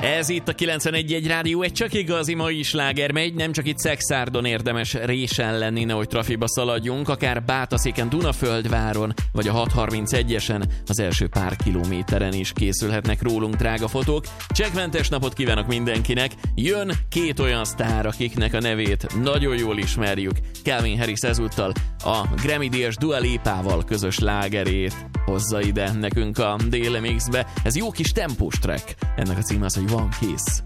Ez itt a 91.1 Rádió, egy csak igazi mai sláger megy, nem csak itt Szexárdon érdemes résen lenni, nehogy trafiba szaladjunk, akár Bátaszéken, Dunaföldváron, vagy a 631-esen az első pár kilométeren is készülhetnek rólunk drága fotók. Csekkmentes napot kívánok mindenkinek, jön két olyan sztár, akiknek a nevét nagyon jól ismerjük. Calvin Harris ezúttal a Grammy-díjas Dua Lipával közös slágerét hozza ide nekünk a Daily Mixbe. Ez jó kis tempós track, ennek a címe az, hogy One Kiss.